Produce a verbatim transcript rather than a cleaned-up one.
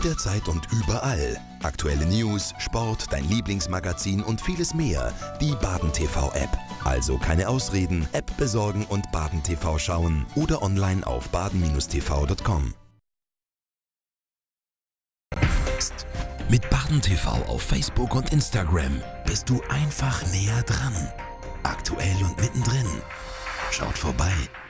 Jederzeit und überall. Aktuelle News, Sport, dein Lieblingsmagazin und vieles mehr. Die Baden T V-App. Also keine Ausreden, App besorgen und Baden T V schauen oder online auf baden Bindestrich t v punkt com. Mit Baden T V auf Facebook und Instagram bist du einfach näher dran. Aktuell und mittendrin. Schaut vorbei.